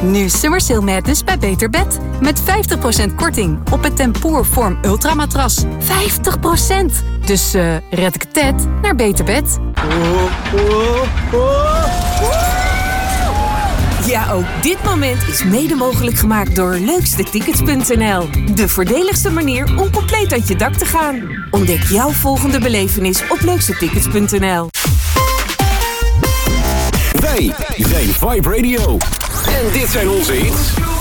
Nu Summer Sale Madness bij Beter Bed. Met 50% korting op het Tempoor Form Ultra matras. 50%! Dus red ik het Ted naar Beter Bed. Ja, ook dit moment is mede mogelijk gemaakt door leukstetickets.nl. De voordeligste manier om compleet uit je dak te gaan. Ontdek jouw volgende belevenis op leukstetickets.nl. Wij zijn Vibe Radio. En dit zijn onze hits.